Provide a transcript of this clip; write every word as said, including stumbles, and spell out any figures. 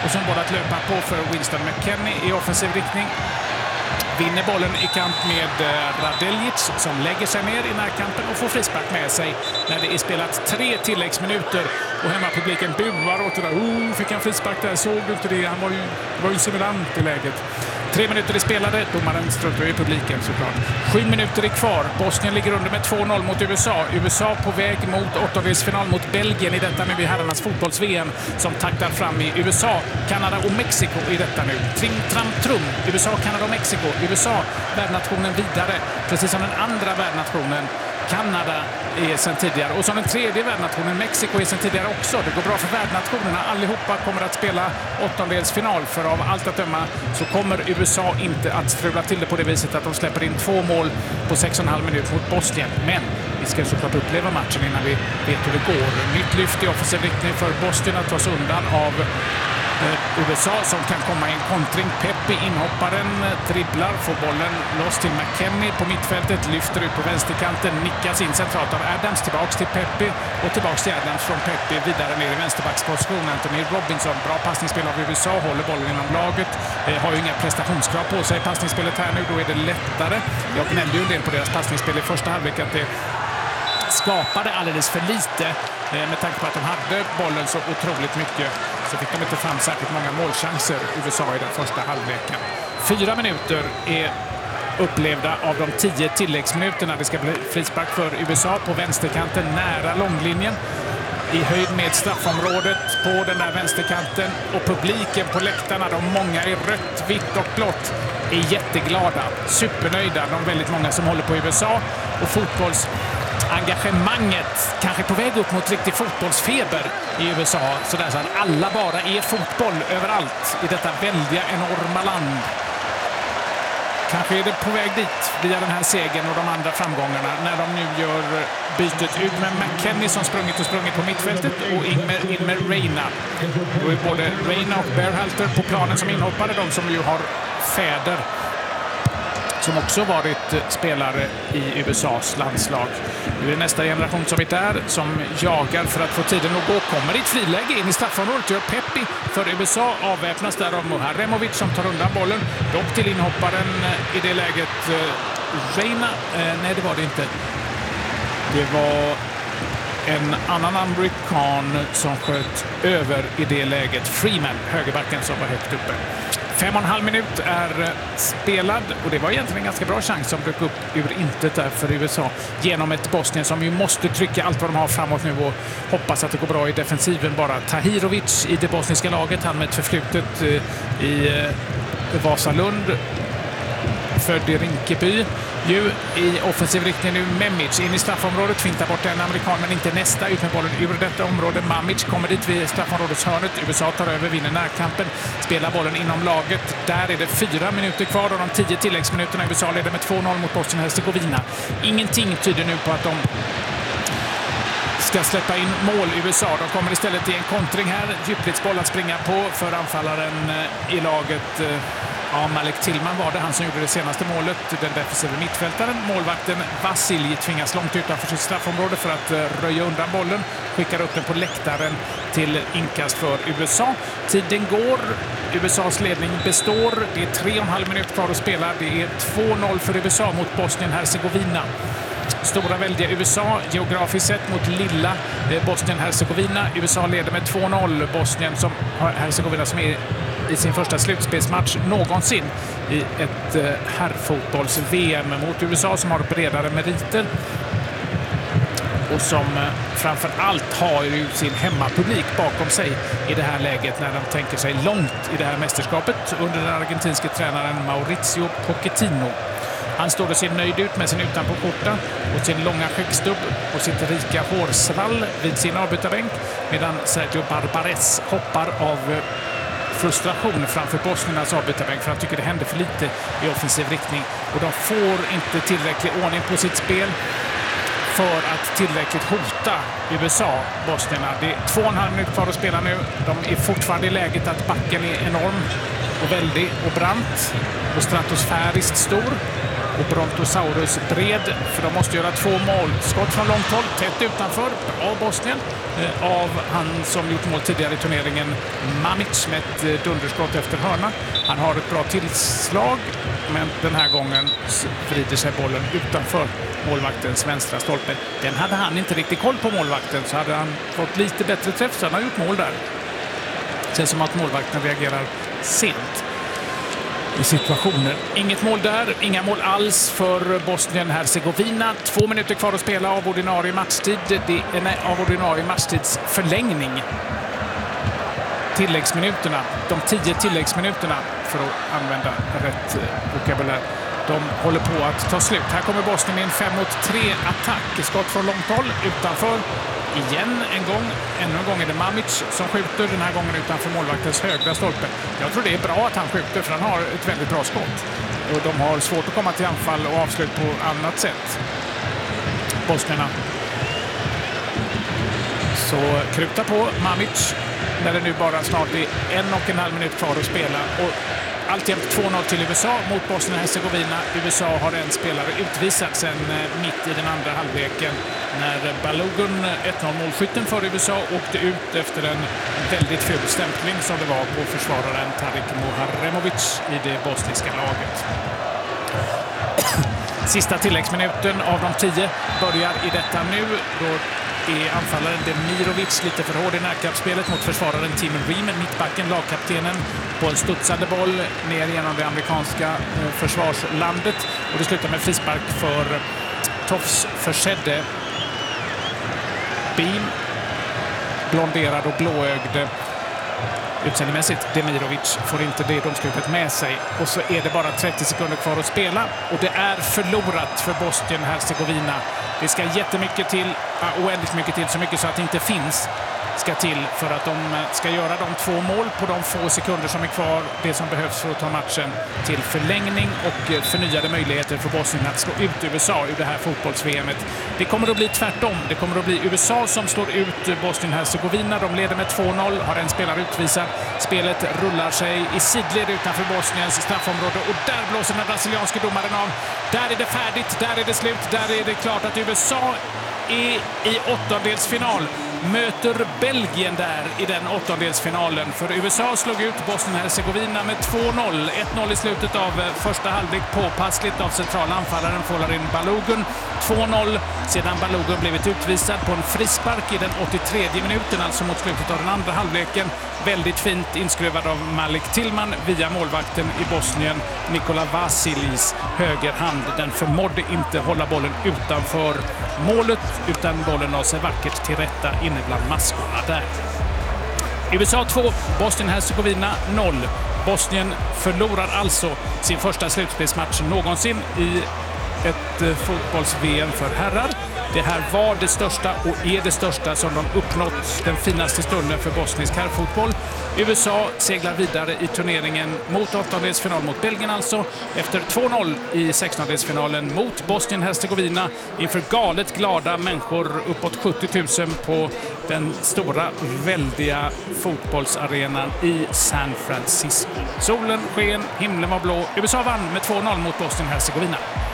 och som boll att löpa på för Winston McKennie i offensiv riktning. Vinner bollen i kamp med Radeljic som lägger sig ner i närkampen och får frispark med sig när det är spelat tre tilläggsminuter. Och hemmapubliken buar åt det där. Oh, fick han frispark där? Såg du inte det? Han var ju, var ju simulant i läget. Tre minuter är spelade. Domaren struntar i publiken såklart. Sju minuter är kvar. Bosnien ligger under med två noll mot U S A. U S A på väg mot åttondelsfinal mot Belgien i detta nu i herrarnas fotbolls-V M som taktar fram i U S A, Kanada och Mexiko i detta nu. Tring, tram, trum. U S A, Kanada och Mexiko. U S A, värdnationen vidare. Precis som den andra värdnationen. Kanada är sedan tidigare. Och som den tredje värdnationen, Mexiko, är sedan tidigare också. Det går bra för värdnationerna. Allihopa kommer att spela åttondelsfinal. För av allt att döma så kommer U S A inte att strula till det på det viset att de släpper in två mål på sex och en halv minut mot Bosnien. Men vi ska såklart uppleva matchen innan vi vet hur det går. Nytt lyft i offensiv riktning för Bosnien att tas undan av U S A som kan komma i en kontring. Pepi, inhopparen, dribblar, får bollen loss till McKennie på mittfältet, lyfter ut på vänsterkanten, nickas in centralt av Adams, tillbaks till Pepi och tillbaks till Adams från Pepi, vidare ner i vänsterbacksposition. Anthony Robinson, bra passningsspel av U S A, håller bollen inom laget, eh, har ju inga prestationskrav på sig i passningsspelet här nu, då är det lättare. Jag gnällde ju en del på deras passningsspel i första halvlek att det skapade alldeles för lite. Med tanke på att de hade bollen så otroligt mycket så fick de inte fram särskilt många målchanser U S A i den första halvleken. Fyra minuter är upplevda av de tio tilläggsminuterna. Det ska bli frispark för U S A på vänsterkanten nära långlinjen. I höjd med straffområdet på den där vänsterkanten. Och publiken på läktarna, de många i rött, vitt och blått, är jätteglada, supernöjda. De väldigt många som håller på U S A och fotbolls engagemanget kanske på väg upp mot riktig fotbollsfeber i U S A. Så där så att alla bara är fotboll överallt i detta väldiga, enorma land. Kanske är det på väg dit via den här segern och de andra framgångarna när de nu gör bytet ut med McKennie som sprungit och sprungit på mittfältet och in med, in med Reina. Då är både Reina och Berhalter på planen som inhoppare, de som ju har fäder som också varit spelare i U S As landslag. Nu är det nästa generation som är där, som jagar för att få tiden att gå. Kommer i ett friläge in i straffområdet, gör Pepi för U S A, avväpnas där av Muharemovic som tar undan bollen. Dock till inhopparen i det läget Reina. Eh, nej, det var det inte. Det var en annan amerikan som sköt över i det läget. Freeman, högerbacken, som var högt uppe. Fem och en halv minut är spelad och det var egentligen en ganska bra chans som dök upp ur intet där för U S A genom ett Bosnien som ju måste trycka allt vad de har framåt nu och hoppas att det går bra i defensiven. Bara Tahirovic i det bosniska laget, han med ett förflutet i Vasalund, född i Rinkeby. Ju i offensiv riktning nu Memic in i straffområdet, fintar bort en amerikan men inte nästa, ut med bollen ur detta område. Mamic kommer dit vid straffområdets hörnet. U S A tar över, vinner närkampen, spelar bollen inom laget. Där är det fyra minuter kvar och de tio tilläggsminuterna. U S A leder med två noll mot Bosnien-Hercegovina. Ingenting tyder nu på att de ska släppa in mål i U S A. De kommer istället i en kontring här. Djuplidsboll att springa på för anfallaren i laget. Ja, Malik Tillman var det, han som gjorde det senaste målet, den defensiva mittfältaren. Målvakten Vasilij tvingas långt utanför sitt straffområde för att röja undan bollen. Skickar upp den på läktaren till inkast för U S A. Tiden går, U S As ledning består. Det är tre och en halv minut kvar att spela. Det är två noll för U S A mot Bosnien-Hercegovina. Stora väldiga U S A geografiskt sett mot lilla Bosnien-Hercegovina. U S A leder med två noll. Bosnien som Hercegovina som är i sin första slutspelsmatch någonsin i ett herrfotbolls-V M mot U S A som har bredare meriter och som framför allt har ju sin hemmapublik bakom sig i det här läget när de tänker sig långt i det här mästerskapet under den argentinske tränaren Mauricio Pochettino. Han står och ser nöjd ut med sin utanpåskjorta och sin långa skäggstubb och sitt rika hårsvall vid sin avbytarbänk medan Sergio Barbares hoppar av frustration framför Bosniernas avbytarbänk för han tycker det händer för lite i offensiv riktning och de får inte tillräcklig ordning på sitt spel för att tillräckligt hota U S A, Bosnierna. Det är två och en halv minut kvar att spela nu. De är fortfarande i läget att backen är enorm och väldig och brant och stratosfäriskt stor. och Brontosaurus bred, för de måste göra två mål. Skott från långt håll, tätt utanför av Bosnien, eh, av han som gjort mål tidigare i turneringen, Mamić, med ett eh, dunderskott efter hörna. Han har ett bra tillslag, men den här gången vrider sig bollen utanför målvaktens vänstra stolpe. Den hade han inte riktigt koll på, målvakten, så hade han fått lite bättre träff, så han har gjort mål där. Det känns som att målvakten reagerar sent i situationer. Inget mål där, inga mål alls för Bosnien-Hercegovina. Två minuter kvar att spela av ordinarie matchtid. Det är nej, av ordinarie matchtids förlängning. Tilläggsminuterna, de tio tilläggsminuterna, för att använda rätt vokabulär, de håller på att ta slut. Här kommer Bosnien i en fem mot tre attack. Skott från långt håll, utanför. Igen en gång, ännu en gång är det Mamić som skjuter, den här gången utanför målvaktens högra stolpe. Jag tror det är bra att han skjuter, för han har ett väldigt bra skott. Och de har svårt att komma till anfall och avslut på annat sätt, bosnierna. Så kruta på Mamić när det nu bara snart är en och en halv minut kvar att spela. Och alltjämt två noll till U S A mot Bosnien-Hercegovina. U S A har en spelare utvisad sen mitt i den andra halvleken när Balogun, ett noll målskytten för U S A, åkte ut efter en väldigt ful stämpling som det var på försvararen Tarik Muharemovic i det bosniska laget. Sista tilläggsminuten av de tio börjar i detta nu. Då är anfallaren Demirovic lite för hård i närkampsspelet mot försvararen Tim Ream, mittbacken, lagkaptenen, på en studsande boll ner genom det amerikanska försvarslandet. Och det slutar med frispark för tofsförsedde Beam, blonderad och blåögd utseendemässigt. Demirovic får inte det domslutet med sig. Och så är det bara trettio sekunder kvar att spela. Och det är förlorat för Bosnien-Hercegovina. Det ska jättemycket till, oändligt mycket till, så mycket så att det inte finns, ska till för att de ska göra de två mål på de få sekunder som är kvar. Det som behövs för att ta matchen till förlängning och förnyade möjligheter för Bosnien att slå ut U S A ur det här fotbolls-V M-et. Det kommer att bli tvärtom. Det kommer att bli U S A som slår ut Bosnien-Hercegovina. De leder med två noll, har en spelare utvisad. Spelet rullar sig i sidled utanför Bosniens straffområde och där blåser den brasilianske domaren av. Där är det färdigt, där är det slut, där är det klart att U S A är i åttondelsfinal. Möter Belgien där i den åttondelsfinalen. För U S A slog ut Bosnien-Hercegovina med två noll. ett noll i slutet av första halvlek, påpassligt av centrala anfallaren Folarin Balogun. två noll sedan Balogun blivit utvisad på en frispark i den åttiotredje minuten, alltså mot slutet av den andra halvleken. Väldigt fint inskruvad av Malik Tillman via målvakten i Bosnien, Nikola Vasilis högerhand. Den förmådde inte hålla bollen utanför målet, utan bollen la sig vackert till rätta inne bland maskorna där. U S A två, Bosnien-Hercegovina noll. Bosnien förlorar alltså sin första slutspelsmatch någonsin i ett fotbolls-V M för herrar. Det här var det största och är det största som de uppnått, den finaste stunden för bosnisk herrfotboll. U S A seglar vidare i turneringen mot åttondelsfinal mot Belgien, alltså efter två noll i sextondelsfinalen mot Bosnien-Hercegovina inför galet glada människor, uppåt sjuttio tusen på den stora, väldiga fotbollsarenan i San Francisco. Solen sken, himlen var blå. U S A vann med två noll mot Bosnien-Hercegovina.